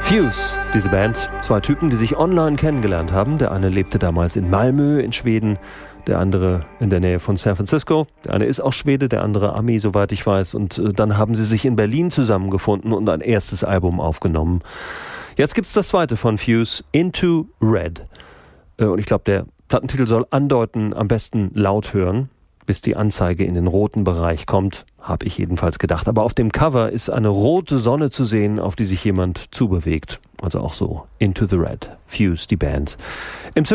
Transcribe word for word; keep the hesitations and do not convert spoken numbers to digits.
Fuse, diese Band, zwei Typen, die sich online kennengelernt haben. Der eine lebte damals in Malmö in Schweden, der andere in der Nähe von San Francisco. Der eine ist auch Schwede, der andere Ami, soweit ich weiß. Und äh, dann haben sie sich in Berlin zusammengefunden und ein erstes Album aufgenommen. Jetzt gibt's das zweite von Fuse, Into Red. Äh, und ich glaube, der Plattentitel soll andeuten, am besten laut hören, bis die Anzeige in den roten Bereich kommt, habe ich jedenfalls gedacht. Aber auf dem Cover ist eine rote Sonne zu sehen, auf die sich jemand zubewegt. Also auch so, Into the Red, Fuse, die Band. Im